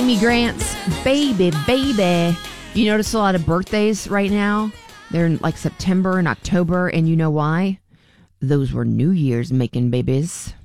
Amy Grant's Baby, Baby. You notice a lot of birthdays right now? They're in like September and October, and you know why? Those were New Year's making babies.